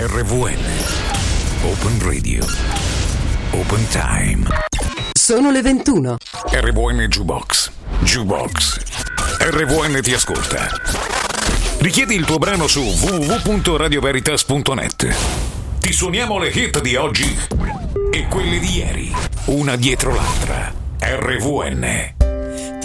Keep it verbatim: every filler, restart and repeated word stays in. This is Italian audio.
R V N Open Radio Open Time. Sono le ventuno. R V N Jukebox Jukebox R V N ti ascolta. Richiedi il tuo brano su w w w punto radio veritas punto net. Ti suoniamo le hit di oggi e quelle di ieri, una dietro l'altra. R V N